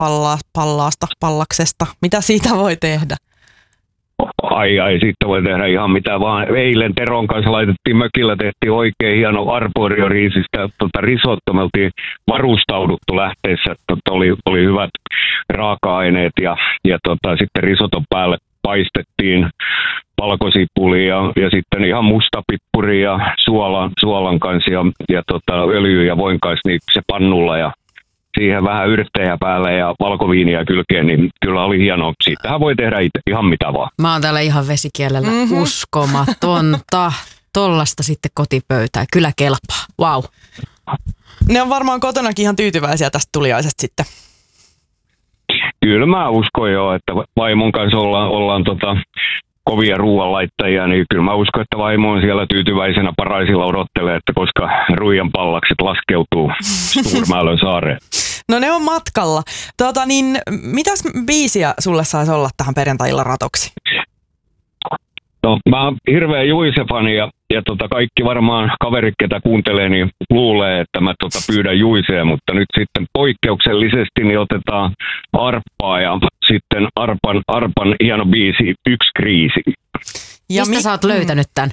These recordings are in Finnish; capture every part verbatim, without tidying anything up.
palla, pallaasta, pallaksesta. Mitä siitä voi tehdä? Ai ai, siitä voi tehdä ihan mitä vaan. Eilen Teron kanssa laitettiin mökillä, tehtiin oikein hieno arborio-riisistä tota, risotto. Me oltiin varustauduttu lähteessä, tota, oli, oli hyvät raaka-aineet ja, ja tota, sitten risoton päälle paistettiin valkosipulia ja, ja sitten ihan mustapippuri ja suolan, suolan kanssa ja, ja tota, öljy ja voin kanssa niin se pannulla ja siihen vähän yrttejä päälle ja valkoviiniä kylkeen, niin kyllä oli hienoa. Siitähän voi tehdä itse ihan mitä vaan. Mä oon täällä ihan vesikielellä Mm-hmm. uskomatonta. Tollasta sitten kotipöytään. Kyllä kelpaa. Vau. Wow. Ne on varmaan kotonakin ihan tyytyväisiä tästä tuliaisesta sitten. Kyllä mä uskon jo, että vaimon kanssa ollaan, ollaan tota, kovia ruoanlaittajia, niin kyllä mä uskon, että vaimo on siellä tyytyväisenä paraisilla odottelee, että koska ruijan pallakset laskeutuu Sturmäälön saareen. No ne on matkalla. Tota niin, mitäs biisiä sulle saisi olla tähän perjantai-illan ratoksi? No, mä oon hirveä Juise-fani ja, ja tota, kaikki varmaan kaverit, ketä kuuntelee, niin luulee, että mä tota, pyydän Juisea, mutta nyt sitten poikkeuksellisesti niin otetaan Arppaa ja sitten Arpan, Arpan hieno biisi Yksi kriisi. Ja mistä mi- sä oot löytänyt tän?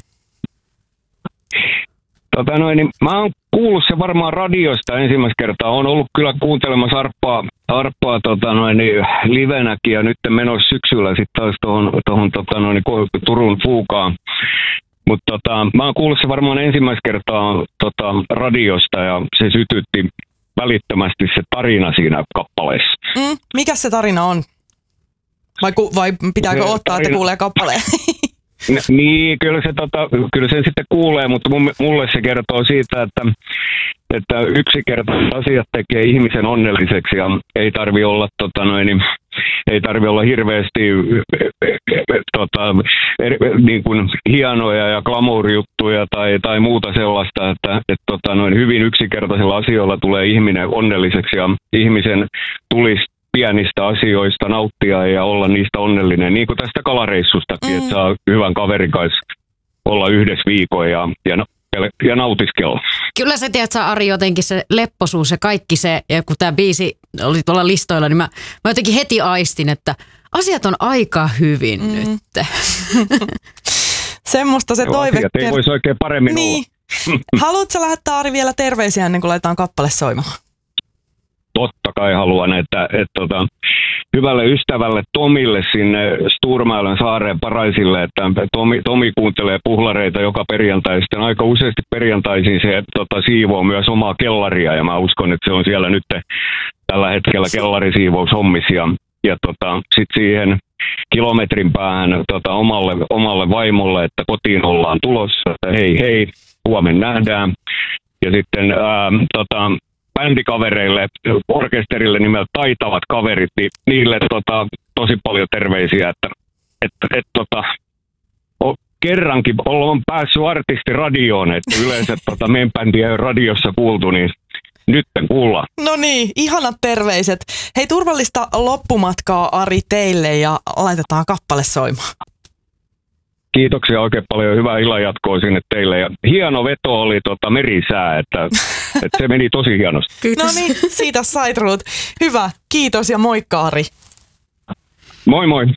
Tota noin, niin mä oon kuullut se varmaan radiosta ensimmäistä kertaa. Oon ollut kyllä kuuntelemassa Arppaa, Arppaa tota noin, niin livenäkin ja nyt menossa syksyllä sitten taas tuohon tohon, tota noin, Turun Fuukaan. Mutta tota, mä oon kuullut se varmaan ensimmäistä kertaa tota, radiosta ja se sytytti välittömästi se tarina siinä kappaleessa. Mm, mikä se tarina on? Vai, ku, vai pitääkö se ottaa, tarina... että kuulee kappaleen? Niin, kyllä, se, tota, kyllä sen sitten kuulee, mutta mulle se kertoo siitä, että, että yksinkertaiset asiat tekee ihmisen onnelliseksi ja ei tarvi olla, tota noin, ei tarvi olla hirveästi tota, niin kuin hienoja ja glamour-juttuja tai, tai muuta sellaista, että et, tota noin, hyvin yksinkertaisilla asioilla tulee ihminen onnelliseksi ja ihmisen tulisi pienistä asioista nauttia ja olla niistä onnellinen, niin kuin tästä kalareissustakin, mm. että saa hyvän kaverin kanssa olla yhdessä viikon ja, ja, ja nautiskella. Kyllä sä tiedät, sä Ari, jotenkin se lepposuus ja kaikki se, ja kun tämä biisi oli tuolla listoilla, niin mä, mä jotenkin heti aistin, että asiat on aika hyvin mm. nyt. Semmoista se toive. Asiat ei voisi oikein paremmin niin. olla. Haluatko Ari vielä vielä terveisiä ennen kuin laitetaan kappale soimaan? Totta kai haluan, että, että tota, hyvälle ystävälle Tomille sinne Sturmäälön saareen Paraisille, että Tomi, Tomi kuuntelee puhlareita joka perjantai. Sitten aika useasti perjantaisin se tota, siivoo myös omaa kellaria ja mä uskon, että se on siellä nyt tällä hetkellä kellarisiivoushommissa. Ja, ja tota, sitten siihen kilometrin päähän tota, omalle, omalle vaimolle, että kotiin ollaan tulossa, että hei hei, huomenna nähdään. Ja sitten ää, tota, bändikavereille, orkesterille nimeltä Taitavat kaverit, niin niille tota, tosi paljon terveisiä, että et, et, tota, o, kerrankin ollaan päässyt artistiradioon, että yleensä tota, meidän bändiä ei ole radiossa kuultu, niin nyt kuullaan. No niin, ihanat terveiset. Hei, turvallista loppumatkaa Ari teille ja laitetaan kappale soimaan. Kiitoksia oikein paljon. Hyvää illanjatkoa sinne teille. Ja hieno veto oli tota merisää, että, että se meni tosi hienosti. Kiitos. No niin, siitä sait Ruut. Hyvä, kiitos ja moikka Ari. Moi moi.